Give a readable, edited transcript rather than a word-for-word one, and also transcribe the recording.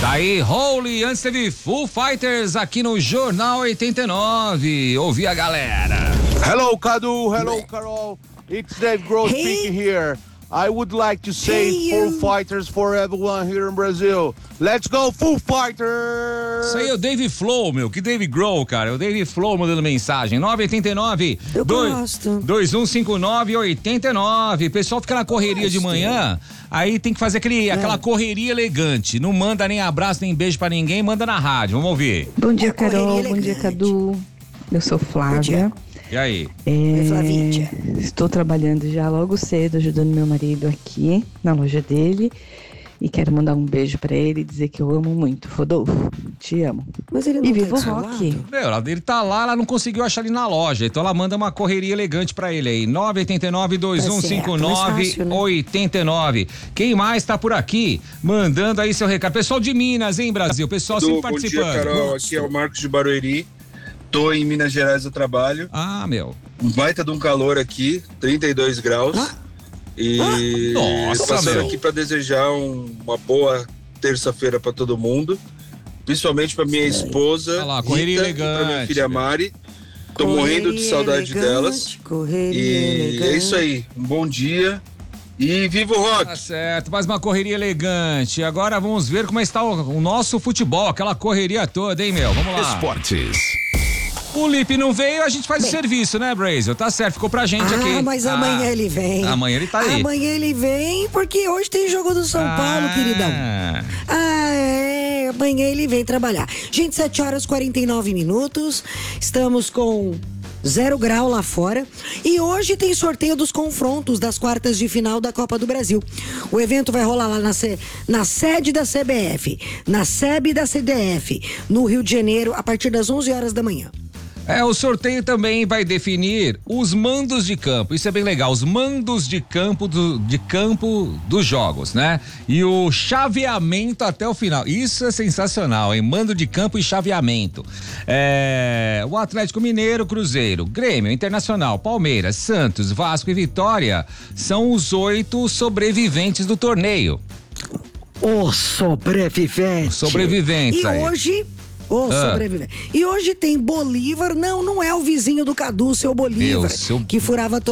Daí, Holy, antes teve Foo Fighters aqui no Jornal 89. Ouvi a galera. Hello, Cadu. Hello, Carol. It's Dave Grohl speaking here. I would like to say Foo Fighters for everyone here in Brazil. Let's go, Foo Fighters! Isso aí é o Dave Flow, meu. Que Dave Grohl, cara. É o Dave Flow mandando mensagem. 989 2159 89. Pessoal fica na correria de manhã. Aí tem que fazer aquela correria elegante. Não manda nem abraço, nem beijo pra ninguém, manda na rádio. Vamos ouvir. Bom dia, Carol. Bom dia, Cadu. Eu sou Flávia. E aí? Estou trabalhando já logo cedo, ajudando meu marido aqui na loja dele. E quero mandar um beijo pra ele e dizer que eu amo muito. Rodolfo, te amo. Mas ele não e viva o tá rock. Ele tá lá, ela não conseguiu achar ele na loja. Então ela manda uma correria elegante pra ele aí. 989-2159-89. Quem mais tá por aqui? Mandando aí seu recado. Pessoal de Minas, hein, Brasil? Pessoal sempre participando. Bom dia, Carol. Aqui é o Marcos de Barueri. Tô em Minas Gerais a trabalho. Um baita de um calor aqui, 32 graus. Passando aqui para desejar uma boa terça-feira para todo mundo, principalmente para minha esposa, Rita, e para minha filha Mari. Tô morrendo de saudade delas. E é isso aí. Um bom dia. E viva o rock! Tá certo, mais uma correria elegante. Agora vamos ver como está o nosso futebol, aquela correria toda, hein, meu? Vamos lá. Esportes. O Lipe não veio, a gente faz o serviço, né, Brasil? Tá certo, ficou pra gente aqui. Mas amanhã ele vem. Amanhã ele tá aí. Amanhã ele vem, porque hoje tem jogo do São Paulo, queridão. Amanhã ele vem trabalhar. Gente, 7h49. Estamos com 0 grau lá fora. E hoje tem sorteio dos confrontos das quartas de final da Copa do Brasil. O evento vai rolar lá na sede da CBF, na SEB da CDF, no Rio de Janeiro, a partir das 11 horas da manhã. O sorteio também vai definir os mandos de campo. Isso é bem legal, os mandos de campo dos jogos, né? E o chaveamento até o final. Isso é sensacional, hein? Mando de campo e chaveamento. O Atlético Mineiro, Cruzeiro, Grêmio, Internacional, Palmeiras, Santos, Vasco e Vitória são os 8 sobreviventes do torneio. Os sobreviventes. Sobreviventes e aí. Hoje... sobrevivente. E hoje tem Bolívar, não é o vizinho do Cadu, seu Bolívar, que furava